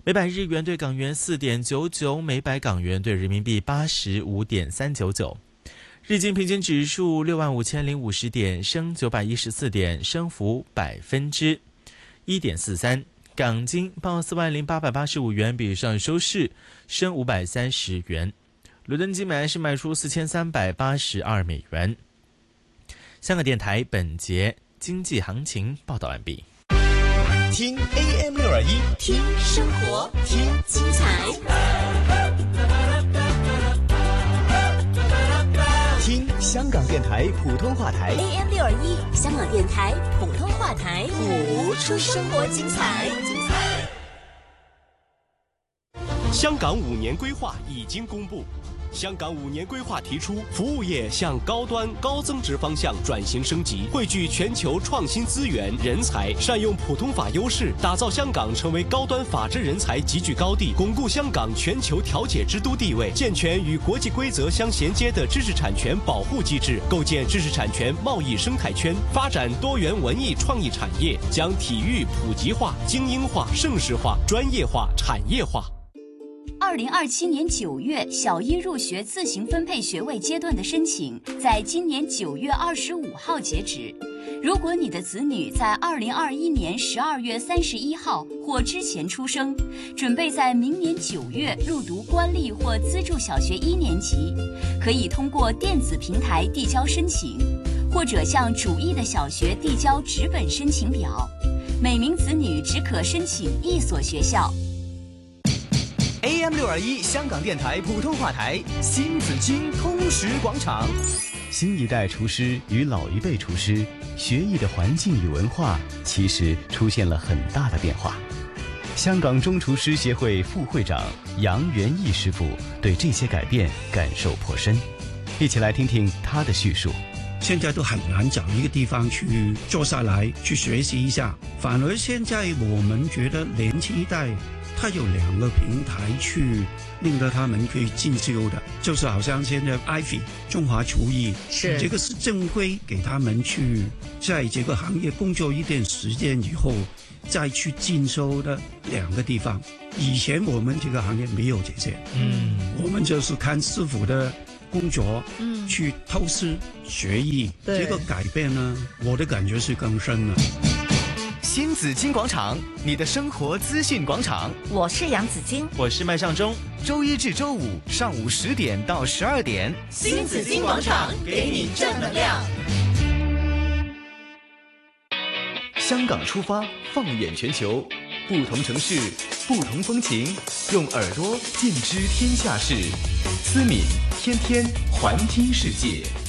每百日元兑港元4.99，每百港元兑人民币85.399。日经平均指数65050点，升914点，升幅1%。港金报40885元，比上收市升530元。伦敦金买是卖出4382美元。香港电台本节经济行情报道完毕。 听 AM621， 听生活，听精彩，听香港电台普通话台 AM621， 香港电台普通话台， 谱出生活精彩。香港5年规划已经公布。香港5年规划提出，服务业向高端高增值方向转型升级，汇聚全球创新资源人才，善用普通法优势，打造香港成为高端法治人才集聚高地，巩固香港全球调解之都地位，健全与国际规则相衔接的知识产权保护机制，构建知识产权贸易生态圈，发展多元文艺创意产业，将体育普及化、精英化、盛世化、专业化、产业化。 2027年9月，小一入学自行分配学位阶段的申请，在今年9月25号截止。如果你的子女在2021年12月31号或之前出生，准备在明年9月入读官立或资助小学1年级，可以通过电子平台递交申请，或者向主意的小学递交纸本申请表。每名子女只可申请1所学校。 AM621 香港电台普通话台新紫荆通识广场。 新一代厨师与老一辈厨师学艺的环境与文化其实出现了很大的变化。香港中厨师协会副会长杨元义师傅对这些改变感受颇深，一起来听听他的叙述。 现在都很难找一个地方去坐下来去学习一下，反而现在我们觉得年轻一代他有2个平台去令到他们可以进修的，就是好像现在 Ivy 中华厨艺， 是这个是正规给他们去在这个行业工作一段时间以后再去进修的2个地方。以前我们这个行业没有这些，我们就是看师傅的工作，去偷师学艺，这个改变呢，我的感觉是更深了。 新紫荆广场，你的生活资讯广场。 我是杨紫荆， 我是麦尚中。 周1至周5上午10点到12点， 新紫荆广场给你正能量。 香港出发，放眼全球，不同城市，不同风情，用耳朵尽知天下事。思敏天天环听世界。